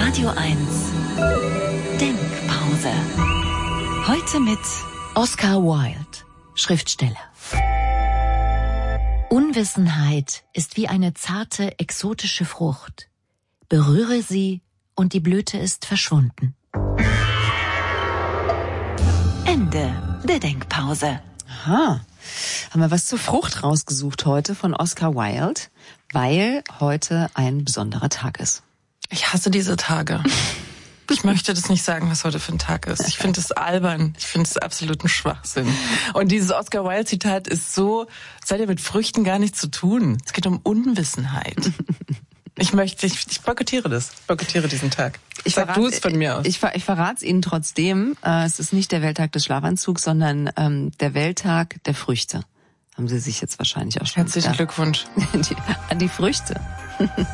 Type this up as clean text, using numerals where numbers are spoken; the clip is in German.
Radio 1 Denkpause. Heute mit Oscar Wilde, Schriftsteller. Unwissenheit ist wie eine zarte, exotische Frucht. Berühre sie und die Blüte ist verschwunden. Ende der Denkpause. Aha. Haben wir was zur Frucht rausgesucht heute von Oscar Wilde, weil heute ein besonderer Tag ist. Ich hasse diese Tage. Ich möchte das nicht sagen, was heute für ein Tag ist. Ich finde es albern. Ich finde es absoluten Schwachsinn. Und dieses Oscar Wilde-Zitat ist so, es hat ja mit Früchten gar nichts zu tun. Es geht um Unwissenheit. Ich boykottiere das. Ich boykottiere diesen Tag. Sag du es von mir aus. Ich verrate es Ihnen trotzdem. Es ist nicht der Welttag des Schlafanzugs, sondern der Welttag der Früchte. Haben Sie sich jetzt wahrscheinlich auch schon... Herzlichen Glückwunsch. An die Früchte.